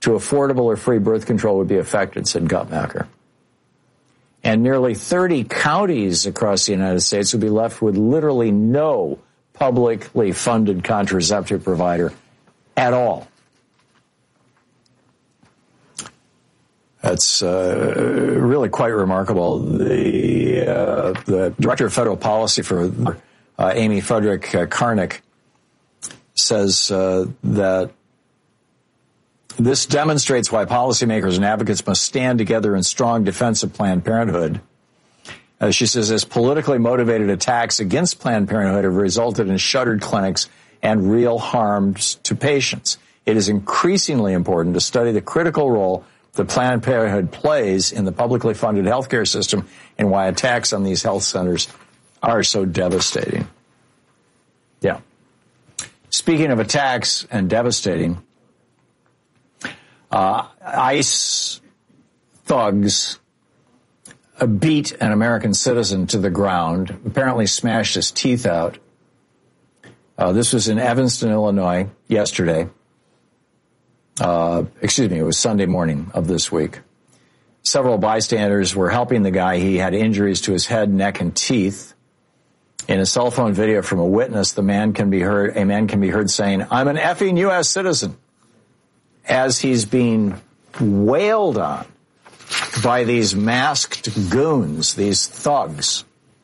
to affordable or free birth control would be affected, said Guttmacher. And nearly 30 counties across the United States would be left with literally no publicly funded contraceptive provider at all. That's really quite remarkable. The Director of Federal Policy for Amy Frederick Karnick says that this demonstrates why policymakers and advocates must stand together in strong defense of Planned Parenthood. She says, as politically motivated attacks against Planned Parenthood have resulted in shuttered clinics and real harms to patients. It is increasingly important to study the critical role that Planned Parenthood plays in the publicly funded healthcare system and why attacks on these health centers are so devastating. Yeah. Speaking of attacks and devastating, ICE thugs beat an American citizen to the ground, apparently smashed his teeth out. This was in Evanston, Illinois, yesterday. It was Sunday morning of this week. Several bystanders were helping the guy. He had injuries to his head, neck, and teeth. In a cell phone video from a witness, a man can be heard saying, "I'm an effing U.S. citizen," as he's being wailed on by these masked goons, these thugs.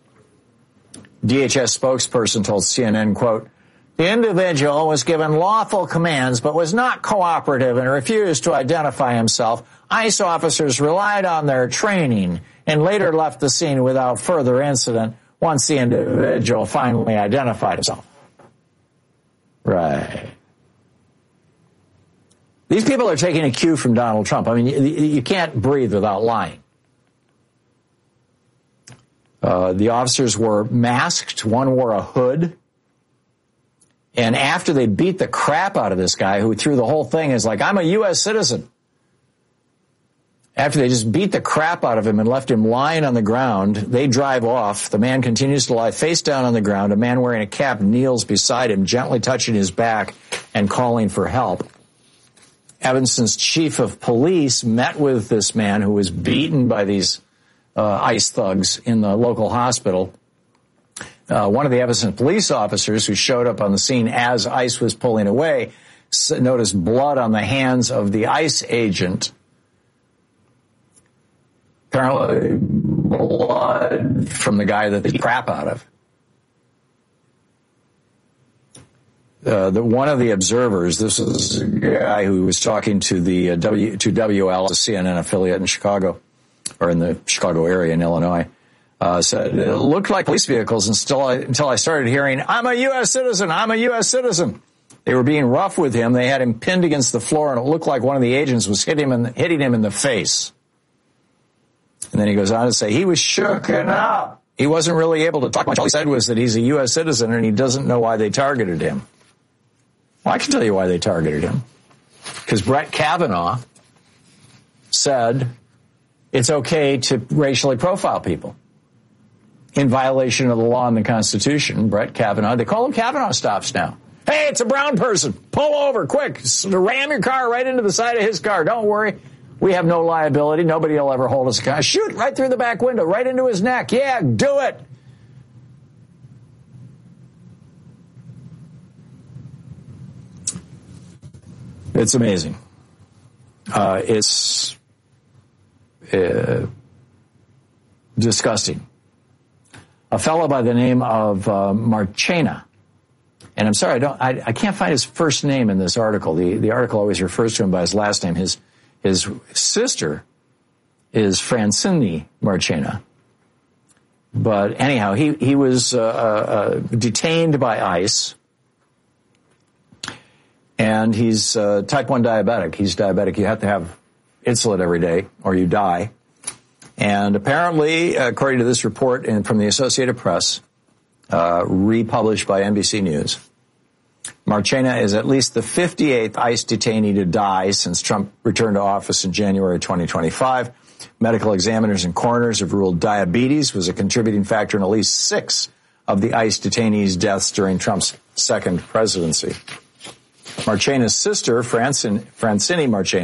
DHS spokesperson told CNN, quote, "The individual was given lawful commands but was not cooperative and refused to identify himself. ICE officers relied on their training and later left the scene without further incident once the individual finally identified himself." Right. These people are taking a cue from Donald Trump. I mean, you can't breathe without lying. The officers were masked. One wore a hood. And after they beat the crap out of this guy who threw the whole thing is like, "I'm a U.S. citizen." After they just beat the crap out of him and left him lying on the ground, they drive off. The man continues to lie face down on the ground. A man wearing a cap kneels beside him, gently touching his back and calling for help. Evanston's chief of police met with this man who was beaten by these ICE thugs in the local hospital. One of the Evanston police officers who showed up on the scene as ICE was pulling away noticed blood on the hands of the ICE agent. Apparently blood from the guy that they beat the crap out of. One of the observers, this is a guy who was talking to the WL, a CNN affiliate in Chicago, or in the Chicago area in Illinois, said it looked like police vehicles until I started hearing, "I'm a U.S. citizen, I'm a U.S. citizen." They were being rough with him. They had him pinned against the floor, and it looked like one of the agents was hitting him in the face. And then he goes on to say he was shooken up. He wasn't really able to talk much. All he said was that he's a U.S. citizen and he doesn't know why they targeted him. Well, I can tell you why they targeted him. Because Brett Kavanaugh said it's okay to racially profile people in violation of the law and the Constitution. Brett Kavanaugh, they call them Kavanaugh stops now. "Hey, it's a brown person. Pull over, quick. Ram your car right into the side of his car. Don't worry. We have no liability. Nobody will ever hold us accountable. Shoot right through the back window, right into his neck. Yeah, do it." It's amazing. It's disgusting. A fellow by the name of Marchena, and I'm sorry, I can't find his first name in this article. The article always refers to him by his last name. His sister is Francine Marchena. But anyhow, he was detained by ICE. And he's type 1 diabetic. He's diabetic. You have to have insulin every day or you die. And apparently, according to this report from the Associated Press, republished by NBC News, Marchena is at least the 58th ICE detainee to die since Trump returned to office in January 2025. Medical examiners and coroners have ruled diabetes was a contributing factor in at least 6 of the ICE detainees' deaths during Trump's second presidency. Marchena's sister, Francine Marchena,